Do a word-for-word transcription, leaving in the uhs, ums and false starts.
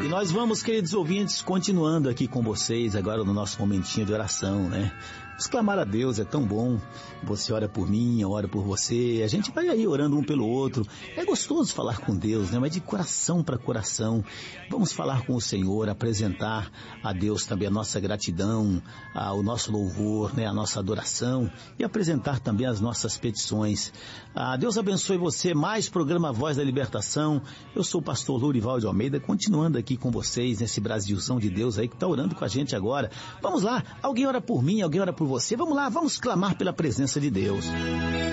E nós vamos, queridos ouvintes, continuando aqui com vocês agora no nosso momentinho de oração, né? Vamos clamar a Deus, é tão bom. Você ora por mim, eu oro por você. A gente vai aí orando um pelo outro. É gostoso falar com Deus, né? Mas de coração para coração. Vamos falar com o Senhor, apresentar a Deus também a nossa gratidão, a, o nosso louvor, né? A nossa adoração e apresentar também as nossas petições. Ah, Deus abençoe você. Mais programa Voz da Libertação. Eu sou o pastor Lourival de Almeida, continuando aqui com vocês nesse Brasilzão de Deus aí que está orando com a gente agora. Vamos lá, alguém ora por mim, alguém ora por você. Vamos lá, vamos clamar pela presença de Deus.